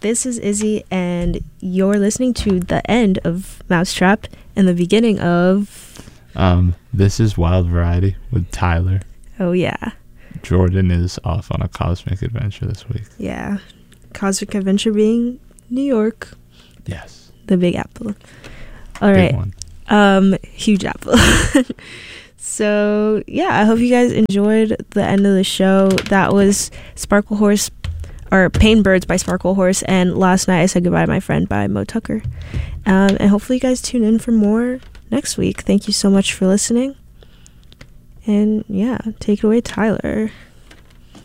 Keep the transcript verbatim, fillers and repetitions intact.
this is Izzy, and you're listening to the end of Mousetrap and the beginning of... Um, this is Wild Variety with Tyler. Oh, yeah. Jordan is off on a cosmic adventure this week. Yeah. Cosmic adventure being New York. Yes. The Big Apple. All Big right. one. Um, huge apple. So, yeah, I hope you guys enjoyed the end of the show. That was Sparkle Horse, or Pain Birds by Sparkle Horse, and Last Night I Said Goodbye to My Friend by Mo Tucker. Um, and hopefully you guys tune in for more next week. Thank you so much for listening. And, yeah, take it away, Tyler.